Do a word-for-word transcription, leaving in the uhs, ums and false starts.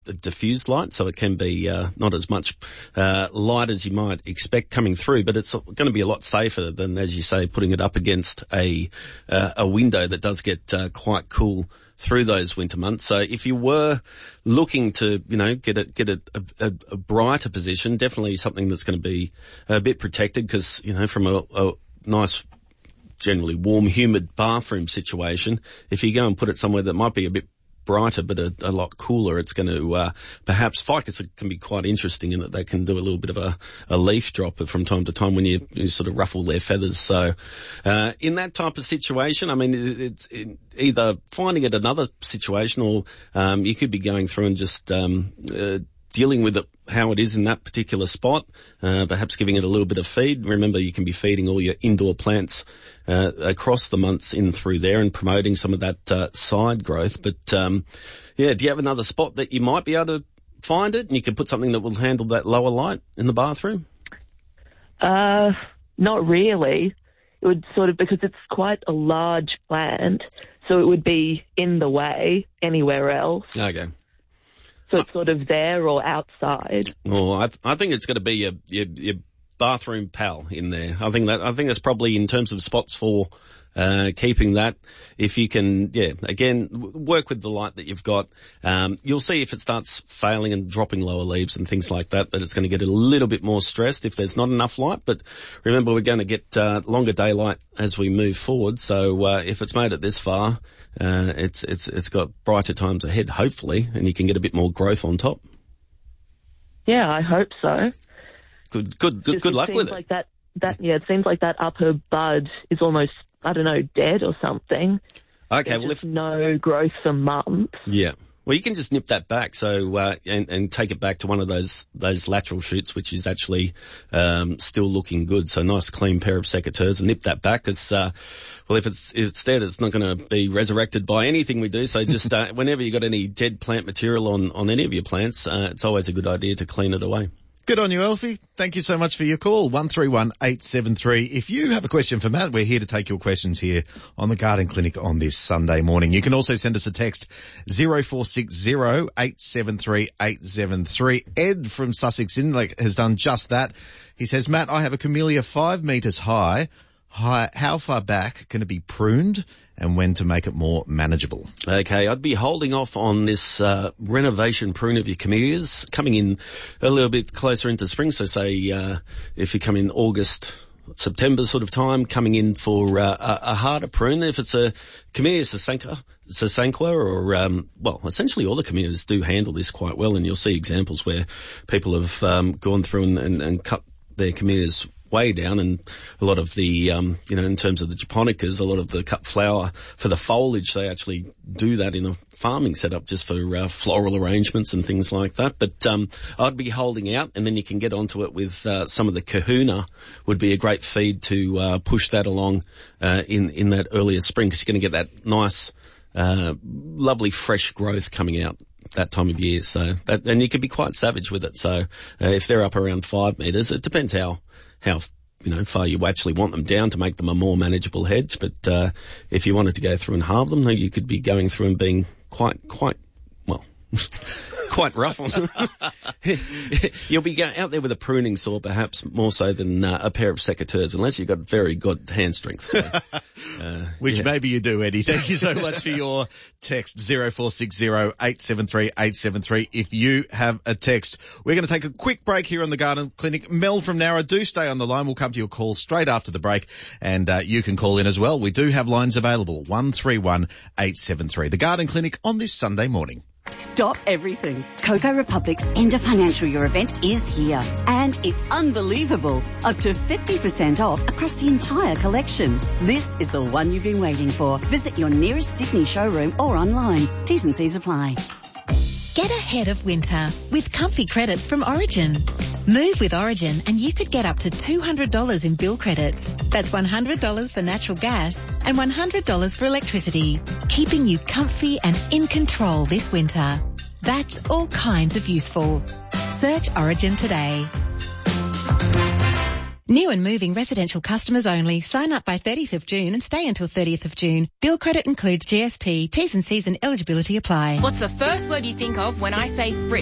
a diffused light, so it can be uh, not as much uh, light as you might expect coming through, but it's going to be a lot safer than, as you say, putting it up against a uh, a window that does get uh, quite cool through those winter months. So if you were looking to, you know, get it, get a, a, a brighter position, definitely something that's going to be a bit protected, because, you know, from a, a nice, generally warm, humid bathroom situation, if you go and put it somewhere that might be a bit brighter but a, a lot cooler, it's going to uh, perhaps ficus can be quite interesting in that they can do a little bit of a, a leaf drop from time to time when you, you sort of ruffle their feathers. So uh, in that type of situation, I mean, it, it's it, either finding it another situation, or um, you could be going through and just um, uh, dealing with it how it is in that particular spot, uh, perhaps giving it a little bit of feed. Remember, you can be feeding all your indoor plants uh, across the months in through there and promoting some of that uh, side growth. But, um, yeah, do you have another spot that you might be able to find it and you can put something that will handle that lower light in the bathroom? Uh, not really. It would sort of, because it's quite a large plant, so it would be in the way anywhere else. Okay. So it's sort of there or outside. Well, I, th- I think it's going to be your, your, your bathroom pal in there. I think that I think that's probably in terms of spots for uh, keeping that. If you can, yeah, again, w- work with the light that you've got. Um, you'll see if it starts failing and dropping lower leaves and things like that, that it's going to get a little bit more stressed if there's not enough light. But remember, we're going to get uh, longer daylight as we move forward. So uh, if it's made it this far, uh, it's it's it's got brighter times ahead, hopefully, and you can get a bit more growth on top. Yeah, I hope so. Good, good, good, good luck with it. Like that, that, yeah, it seems like that upper bud is almost, I don't know, dead or something. Okay, There's well, just if no growth for months. Yeah. Well, you can just nip that back, so uh, and, and take it back to one of those those lateral shoots, which is actually um, still looking good. So nice, clean pair of secateurs, and nip that back. Because uh, well, if it's if it's dead, it's not going to be resurrected by anything we do. So just uh, whenever you got any dead plant material on on any of your plants, uh, it's always a good idea to clean it away. Good on you, Alfie. Thank you so much for your call. one three one eight seven three. If you have a question for Matt, we're here to take your questions here on the Garden Clinic on this Sunday morning. You can also send us a text, zero four six zero eight seven three eight seven three. Ed from Sussex Inlet has done just that. He says, Matt, I have a camellia five metres high. High. How far back can it be pruned, and when to make it more manageable? Okay, I'd be holding off on this uh, renovation prune of your camellias, coming in a little bit closer into spring. So say uh, if you come in August, September sort of time, coming in for uh, a, a harder prune. If it's a Camellia sasanqua, sasanqua or, um, well, essentially all the camellias do handle this quite well, and you'll see examples where people have um, gone through and, and, and cut their camellias way down, and a lot of the, um, you know, in terms of the japonicas, a lot of the cut flower for the foliage, they actually do that in a farming setup just for uh, floral arrangements and things like that. But um, I'd be holding out, and then you can get onto it with uh, some of the kahuna would be a great feed to uh, push that along uh, in, in that earlier spring, because you're going to get that nice, uh, lovely fresh growth coming out that time of year. So that, and you can be quite savage with it. So uh, if they're up around five metres, it depends how how, you know, far you actually want them down to make them a more manageable hedge. But, uh, if you wanted to go through and halve them, you could be going through and being quite, quite, well, quite rough on them. You'll be going out there with a pruning saw, perhaps more so than uh, a pair of secateurs, unless you've got very good hand strength. So, uh, Which yeah. maybe you do, Eddie. Thank you so much for your text, zero four six zero eight seven three eight seven three. If you have a text, we're going to take a quick break here on the Garden Clinic. Mel from Nowra, do stay on the line. We'll come to your call straight after the break, and uh, you can call in as well. We do have lines available, one three one eight seven three. The Garden Clinic on this Sunday morning. Stop everything. Coco Republic's End of Financial Year event is here, and it's unbelievable. Up to fifty percent off across the entire collection. This is the one you've been waiting for. Visit your nearest Sydney showroom or online. T's and C's apply. Get ahead of winter with comfy credits from Origin. Move with Origin and you could get up to two hundred dollars in bill credits. That's one hundred dollars for natural gas and one hundred dollars for electricity, keeping you comfy and in control this winter. That's all kinds of useful. Search Origin today. New and moving residential customers only. Sign up by thirtieth of June and stay until thirtieth of June. Bill credit includes G S T. T's and C's and eligibility apply. What's the first word you think of when I say fridge?